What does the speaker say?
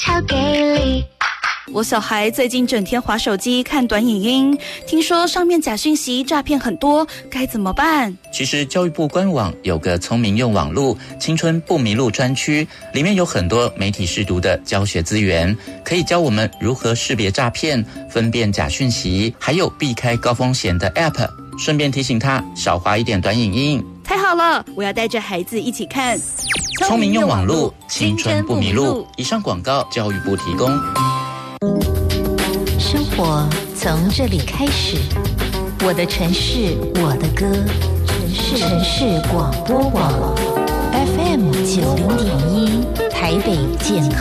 超给力！ 我小孩最近整天滑手机看短影音，听说上面假讯息诈骗很多，该怎么办？ 其实教育部官网有个聪明用网路青春不迷路专区，里面有很多媒体识读的教学资源，可以教我们如何识别诈骗、分辨假讯息，还有避开高风险的 App。顺便提醒他少滑一点短影音。 太好了，我要带着孩子一起看。 聪明用网路，青春不迷路。以上广告，教育部提供。 生活从这里开始，我的城市，我的歌，城市广播网 FM 90.1，台北健康。